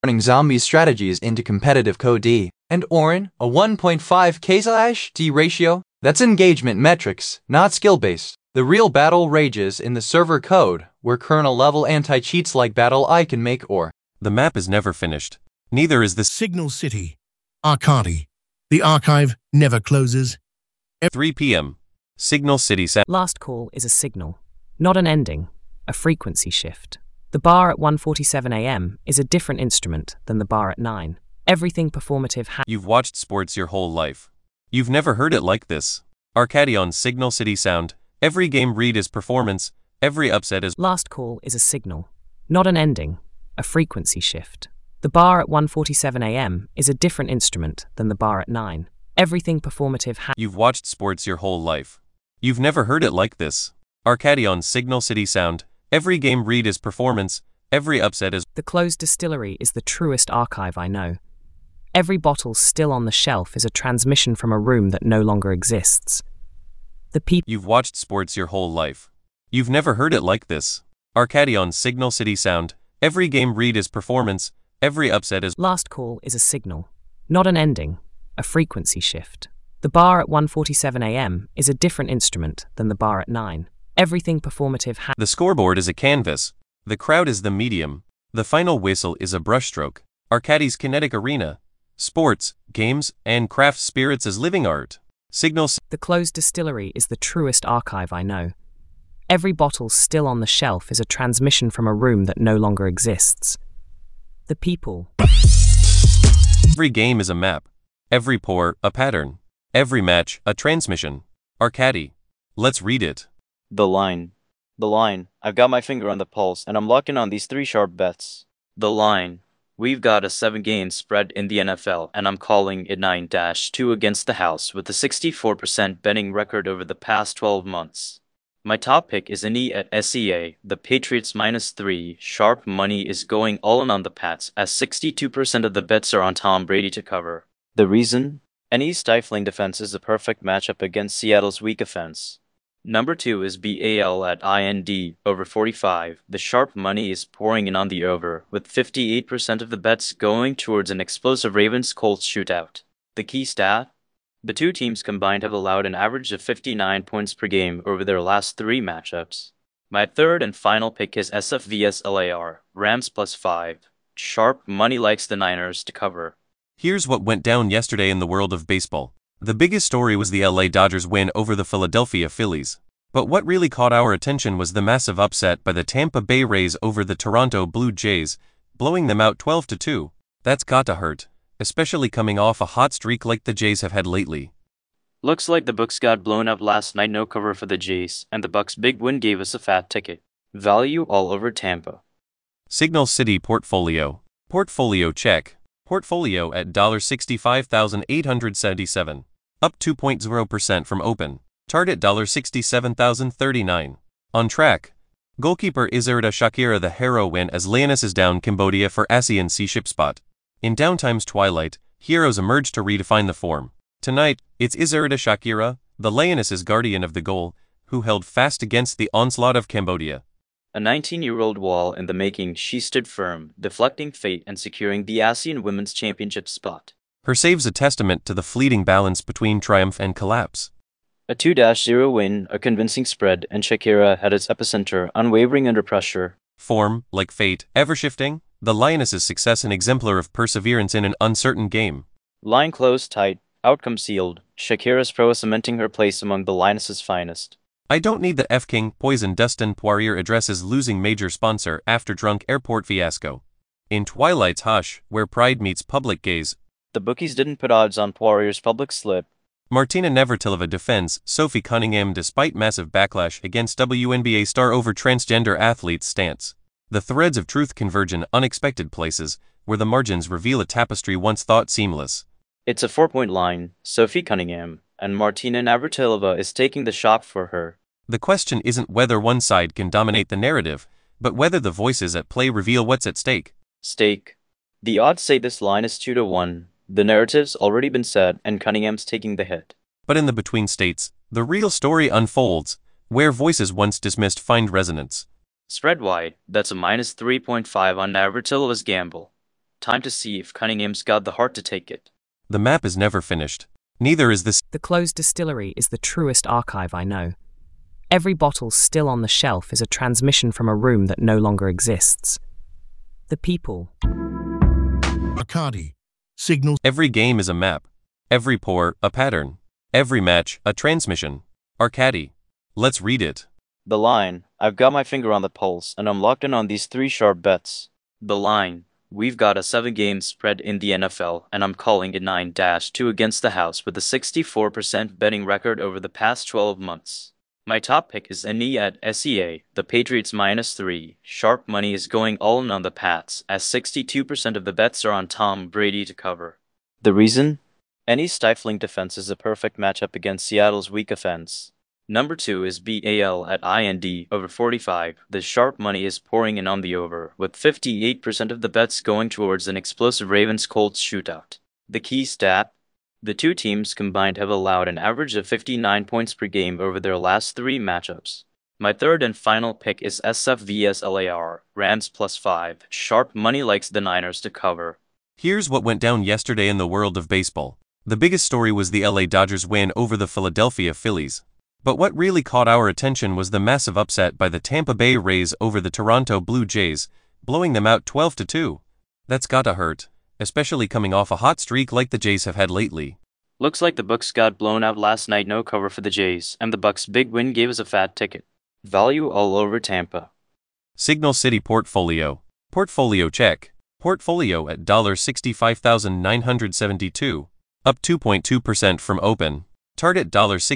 turning zombie strategies into competitive code, and Orin, a 1.5 K/D ratio. That's engagement metrics, not skill-based. The real battle rages in the server code, where kernel-level anti-cheats like BattleEye can make or. The map is never finished. Neither is the Signal City. Arcadi. The archive never closes. 3 p.m. Signal City set. Last call is a signal, not an ending, a frequency shift. The bar at 1:47 a.m. is a different instrument than the bar at 9. Everything performative You've watched sports your whole life. You've never heard it like this. Arcadi on Signal City sound. Every game read is performance. Every upset is. Last call is a signal, not an ending, a frequency shift. The bar at 1:47 a.m. is a different instrument than the bar at 9. Everything performative You've watched sports your whole life. You've never heard it like this. Arcadi on Signal City sound. Every game read is performance. Every upset is. The closed distillery is the truest archive I know. Every bottle still on the shelf is a transmission from a room that no longer exists. The people. You've watched sports your whole life. You've never heard it like this. Arcadi on Signal City sound. Every game read is performance. Every upset is. Last call is a signal, not an ending, a frequency shift. The bar at 1:47 a.m. is a different instrument than the bar at 9. Everything performative The scoreboard is a canvas. The crowd is the medium. The final whistle is a brushstroke. Arcadi's kinetic arena. Sports, games, and craft spirits as living art. Signals. The closed distillery is the truest archive I know. Every bottle still on the shelf is a transmission from a room that no longer exists. The people. Every game is a map. Every pour, a pattern. Every match, a transmission. Arcadi. Let's read it. The line. The line. I've got my finger on the pulse, and I'm locking on these 3 sharp bets. The line. We've got a 7-game spread in the NFL, and I'm calling it 9-2 against the house with a 64% betting record over the past 12 months. My top pick is an E at SEA. The Patriots -3. Sharp money is going all in on the Pats, as 62% of the bets are on Tom Brady to cover. The reason? An E stifling defense is a perfect matchup against Seattle's weak offense. Number 2 is BAL at IND, over 45. The sharp money is pouring in on the over, with 58% of the bets going towards an explosive Ravens-Colts shootout. The key stat? The 2 teams combined have allowed an average of 59 points per game over their last 3 matchups. My third and final pick is SF vs LAR, Rams +5. Sharp money likes the Niners to cover. Here's what went down yesterday in the world of baseball. The biggest story was the LA Dodgers win over the Philadelphia Phillies. But what really caught our attention was the massive upset by the Tampa Bay Rays over the Toronto Blue Jays, blowing them out 12-2. That's got to hurt, especially coming off a hot streak like the Jays have had lately. Looks like the books got blown up last night, no cover for the Jays, and the Bucks' big win gave us a fat ticket. Value all over Tampa. Signal City Portfolio. Portfolio check. Portfolio at $65,877. Up 2.0% from open. Target $67,039. On track. Goalkeeper Izerda Shakira the hero win as Lioness is down Cambodia for ASEAN Sea Ship spot. In downtime's twilight, heroes emerge to redefine the form. Tonight, it's Izerda Shakira, the Lioness's guardian of the goal, who held fast against the onslaught of Cambodia. A 19-year-old wall in the making, she stood firm, deflecting fate and securing the ASEAN Women's Championship spot. Her save's a testament to the fleeting balance between triumph and collapse. A 2-0 win, a convincing spread, and Shakira had its epicenter, unwavering under pressure. Form, like fate, ever-shifting, the Lioness's success an exemplar of perseverance in an uncertain game. Line closed tight, outcome sealed, Shakira's prowess cementing her place among the Lioness's finest. I don't need the F-King poison Dustin Poirier addresses losing major sponsor after drunk airport fiasco. In Twilight's hush, where pride meets public gaze, the bookies didn't put odds on Poirier's public slip. Martina Navratilova defends Sophie Cunningham despite massive backlash against WNBA star over transgender athlete's stance. The threads of truth converge in unexpected places, where the margins reveal a tapestry once thought seamless. It's a 4-point line. Sophie Cunningham, and Martina Navratilova is taking the shot for her. The question isn't whether one side can dominate the narrative, but whether the voices at play reveal what's at stake. Stake. The odds say this line is 2-1. The narrative's already been set, and Cunningham's taking the hit. But in the between states, the real story unfolds, where voices once dismissed find resonance. Spread wide, that's a -3.5 on Navratilova's gamble. Time to see if Cunningham's got the heart to take it. The map is never finished. Neither is this. The closed distillery is the truest archive I know. Every bottle still on the shelf is a transmission from a room that no longer exists. The people. Arcadi. Signal. Every game is a map. Every pour, a pattern. Every match, a transmission. Arcadi. Let's read it. The line. I've got my finger on the pulse, and I'm locked in on these 3 sharp bets. The line. We've got a 7-game spread in the NFL, and I'm calling it 9-2 against the house with a 64% betting record over the past 12 months. My top pick is NE at SEA, the Patriots -3. Sharp money is going all in on the Pats, as 62% of the bets are on Tom Brady to cover. The reason? NE's stifling defense is a perfect matchup against Seattle's weak offense. Number 2 is BAL at IND over 45. The sharp money is pouring in on the over, with 58% of the bets going towards an explosive Ravens-Colts shootout. The key stat? The two teams combined have allowed an average of 59 points per game over their last 3 matchups. My third and final pick is SF vs LAR, Rams +5. Sharp money likes the Niners to cover. Here's what went down yesterday in the world of baseball. The biggest story was the LA Dodgers win over the Philadelphia Phillies. But what really caught our attention was the massive upset by the Tampa Bay Rays over the Toronto Blue Jays, blowing them out 12-2. That's gotta hurt, especially coming off a hot streak like the Jays have had lately. Looks like the Bucks got blown out last night, no cover for the Jays, and the Bucks' big win gave us a fat ticket. Value all over Tampa. Signal City Portfolio. Portfolio check. Portfolio at $65,972, up 2.2% from open. Target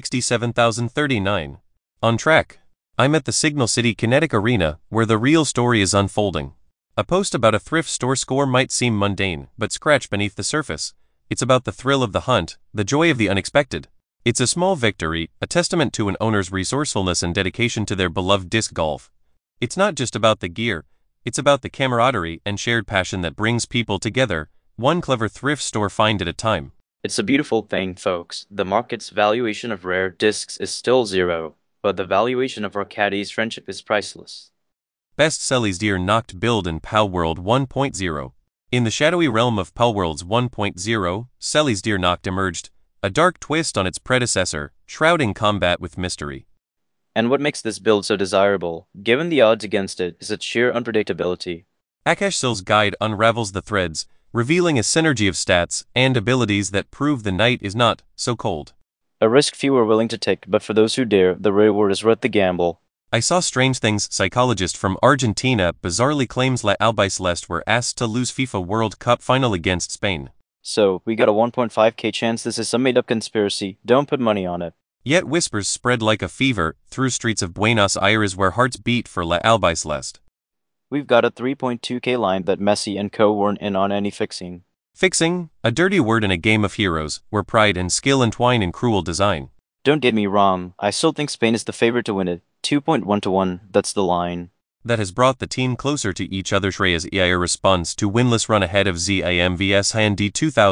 $67,039. On track. I'm at the Signal City Kinetic Arena, where the real story is unfolding. A post about a thrift store score might seem mundane, but scratch beneath the surface. It's about the thrill of the hunt, the joy of the unexpected. It's a small victory, a testament to an owner's resourcefulness and dedication to their beloved disc golf. It's not just about the gear, it's about the camaraderie and shared passion that brings people together, one clever thrift store find at a time. It's a beautiful thing, folks. The market's valuation of rare discs is still 0, but the valuation of Arcadi's friendship is priceless. Best Selly's Deer knocked build in Palworld 1.0. In the shadowy realm of Palworlds 1.0, Selly's Deer knocked emerged, a dark twist on its predecessor, shrouding combat with mystery. And what makes this build so desirable, given the odds against it, is its sheer unpredictability. Akash Sil's guide unravels the threads, revealing a synergy of stats and abilities that prove the night is not so cold. A risk few are willing to take, but for those who dare, the reward is worth the gamble. I saw strange things. Psychologist from Argentina bizarrely claims La Albiceleste were asked to lose FIFA World Cup final against Spain. So, we got a 1.5k chance this is some made-up conspiracy. Don't put money on it. Yet whispers spread like a fever through streets of Buenos Aires where hearts beat for La Albiceleste. We've got a 3.2k line that Messi and co weren't in on any fixing. Fixing, a dirty word in a game of heroes, where pride and skill entwine in cruel design. Don't get me wrong, I still think Spain is the favorite to win it. 2.1 to 1, that's the line. That has brought the team closer to each other. Shreyas EIR responds to winless run ahead of ZIM vs Hyundai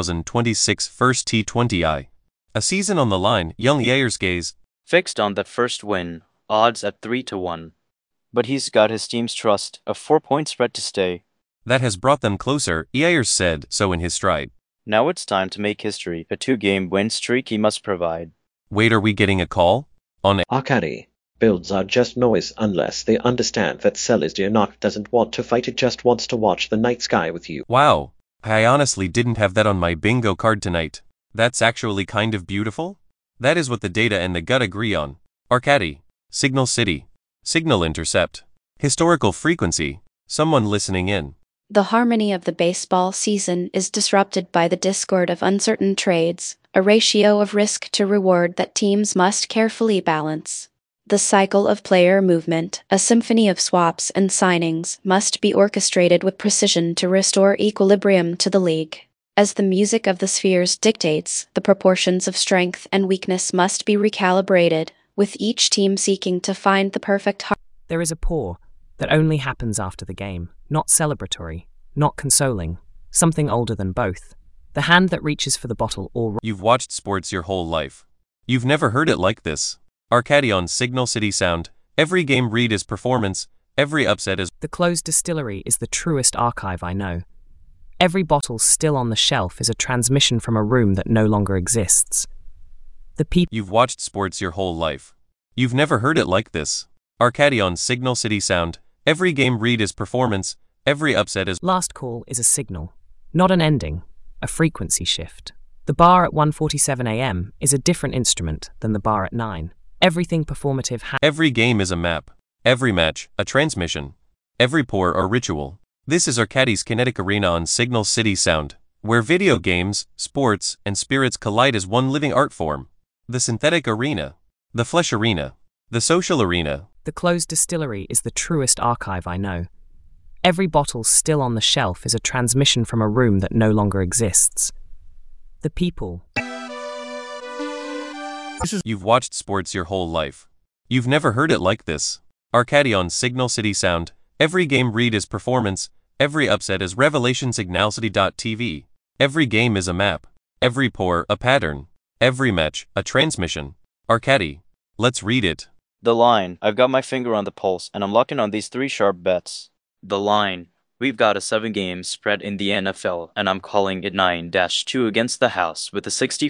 2026 first T20I. A season on the line, young Yair's gaze. Fixed on that first win, odds at 3 to 1. But he's got his team's trust, a 4-point spread to stay. That has brought them closer, Yair said so in his stride. Now it's time to make history, a 2-game win streak he must provide. Wait, are we getting a call? On Arcadi. Builds are just noise unless they understand that Selly's Deer knock doesn't want to fight, it just wants to watch the night sky with you. Wow, I honestly didn't have that on my bingo card tonight. That's actually kind of beautiful? That is what the data and the gut agree on. Arcadi. Signal City. Signal intercept. Historical frequency. Someone listening in. The harmony of the baseball season is disrupted by the discord of uncertain trades, a ratio of risk to reward that teams must carefully balance. The cycle of player movement, a symphony of swaps and signings, must be orchestrated with precision to restore equilibrium to the league. As the music of the spheres dictates, the proportions of strength and weakness must be recalibrated, with each team seeking to find the perfect harmony. There is a pour that only happens after the game, not celebratory, not consoling, something older than both. The hand that reaches for the bottle or... You've watched sports your whole life. You've never heard it like this. Arcadi on Signal City Sound. Every game read is performance, every upset is... The closed distillery is the truest archive I know. Every bottle still on the shelf is a transmission from a room that no longer exists. The people. You've watched sports your whole life. You've never heard it like this. Arcady on Signal City Sound. Every game read is performance, every upset is. Last call is a signal, not an ending, a frequency shift. The bar at 1:47 a.m. is a different instrument than the bar at 9. Everything performative Every game is a map. Every match, a transmission. Every pour, a ritual. This is Arcady's Kinetic Arena on Signal City Sound, where video games, sports, and spirits collide as one living art form. The synthetic arena. The flesh arena. The social arena. The closed distillery is the truest archive I know. Every bottle still on the shelf is a transmission from a room that no longer exists. The people. You've watched sports your whole life. You've never heard it like this. Arcady on Signal City Sound. Every game read is performance, every upset is revelation. Signalcity.tv. Every game is a map. Every pour, a pattern. Every match, a transmission. Arcady. Let's read it. The line. I've got my finger on the pulse, and I'm locking on these 3 sharp bets. The line. We've got a 7-game spread in the NFL, and I'm calling it 9-2 against the house with a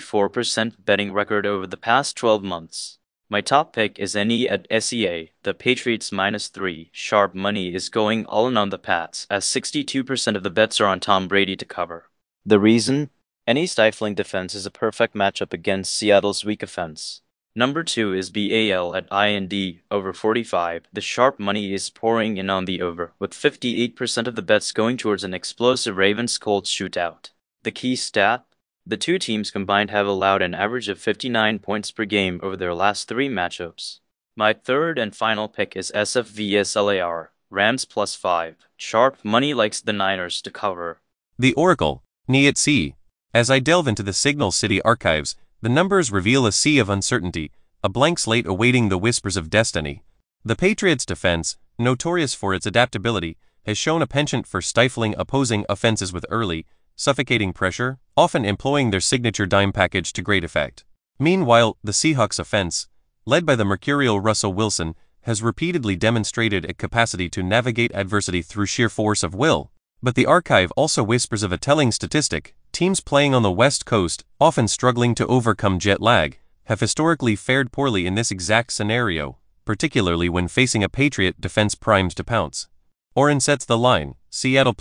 64% betting record over the past 12 months. My top pick is NE at SEA. The Patriots -3. Sharp money is going all in on the Pats, as 62% of the bets are on Tom Brady to cover. The reason? Any stifling defense is a perfect matchup against Seattle's weak offense. Number 2 is BAL at IND, over 45. The sharp money is pouring in on the over, with 58% of the bets going towards an explosive Ravens-Colts shootout. The key stat? The two teams combined have allowed an average of 59 points per game over their last 3 matchups. My third and final pick is SF vs LAR, Rams +5. Sharp money likes the Niners to cover. The Oracle, NE at C. As I delve into the Signal City archives, the numbers reveal a sea of uncertainty, a blank slate awaiting the whispers of destiny. The Patriots' defense, notorious for its adaptability, has shown a penchant for stifling opposing offenses with early, suffocating pressure, often employing their signature dime package to great effect. Meanwhile, the Seahawks' offense, led by the mercurial Russell Wilson, has repeatedly demonstrated a capacity to navigate adversity through sheer force of will. But the archive also whispers of a telling statistic. Teams playing on the West Coast, often struggling to overcome jet lag, have historically fared poorly in this exact scenario, particularly when facing a Patriot defense primed to pounce. Oren sets the line, Seattle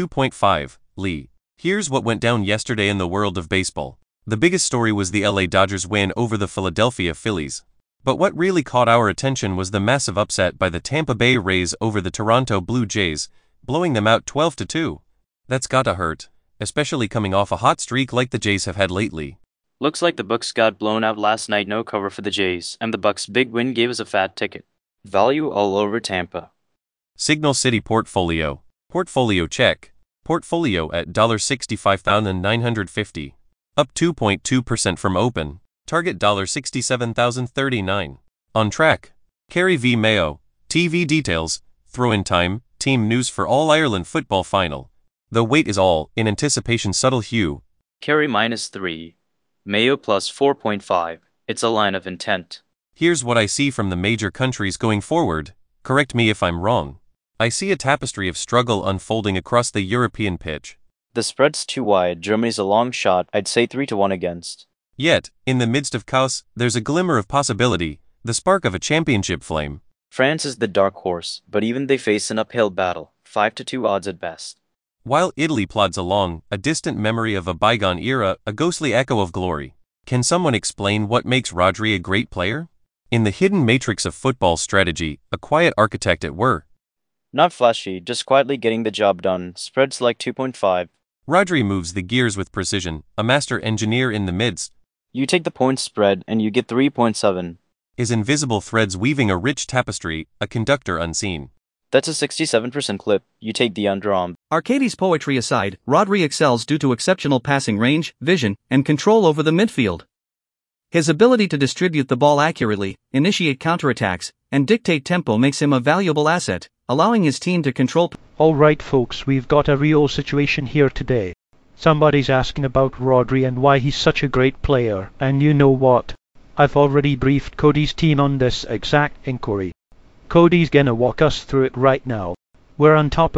+2.5, Lee. Here's what went down yesterday in the world of baseball. The biggest story was the LA Dodgers win over the Philadelphia Phillies. But what really caught our attention was the massive upset by the Tampa Bay Rays over the Toronto Blue Jays, blowing them out 12-2. That's gotta hurt, especially coming off a hot streak like the Jays have had lately. Looks like the Bucks got blown out last night, no cover for the Jays, and the Bucks' big win gave us a fat ticket. Value all over Tampa. Signal City Portfolio. Portfolio check. Portfolio at $65,950. Up 2.2% from open. Target $67,039. On track. Kerry v Mayo. TV details. Throw-in time. Team news for All-Ireland football final. The wait is all, in anticipation. Subtle hue. Kerry -3. Mayo +4.5. It's a line of intent. Here's what I see from the major countries going forward. Correct me if I'm wrong. I see a tapestry of struggle unfolding across the European pitch. The spread's too wide. Germany's a long shot. I'd say 3-1 against. Yet, in the midst of chaos, there's a glimmer of possibility, the spark of a championship flame. France is the dark horse, but even they face an uphill battle, 5-2 odds at best. While Italy plods along, a distant memory of a bygone era, a ghostly echo of glory. Can someone explain what makes Rodri a great player? In the hidden matrix of football strategy, a quiet architect at work. Not flashy, just quietly getting the job done. Spreads like 2.5. Rodri moves the gears with precision, a master engineer in the midst. You take the point spread and you get 3.7. His invisible threads weaving a rich tapestry, a conductor unseen. That's a 67% clip. You take the under on. Arcady's poetry aside, Rodri excels due to exceptional passing range, vision, and control over the midfield. His ability to distribute the ball accurately, initiate counterattacks, and dictate tempo makes him a valuable asset, allowing his team to control. Alright folks, we've got a real situation here today. Somebody's asking about Rodri and why he's such a great player, and you know what? I've already briefed Cody's team on this exact inquiry. Cody's gonna walk us through it right now. We're on top of